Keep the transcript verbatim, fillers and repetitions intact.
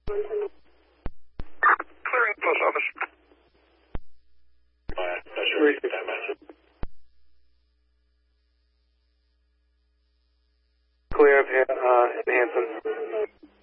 Clear up post office. Receive that message. Clear up here, uh, in Hanson.